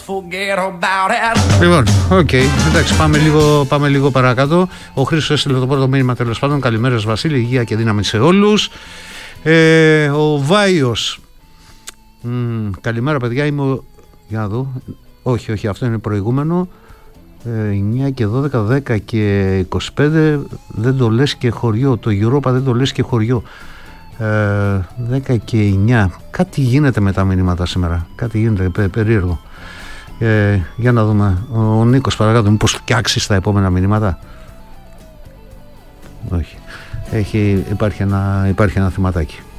Λοιπόν, εντάξει, πάμε λίγο παρακάτω. Ο Χρήστος έστειλε το πρώτο μήνυμα, τέλος πάντων. Καλημέρα σας Βασίλη, υγεία και δύναμη σε όλους. Ο Βάιος, καλημέρα παιδιά, για να δω. Όχι, αυτό είναι προηγούμενο. 9 και 12, 10 και 25 δεν το λες και χωριό. Το Europa δεν το λες και χωριό. 10 και 9. Κάτι γίνεται με τα μηνύματα σήμερα. Κάτι γίνεται περίεργο. Για να δούμε. Ο Νίκος παρακάτω, μήπως φτιάξεις τα επόμενα μηνύματα? Όχι. Υπάρχει ένα θεματάκι.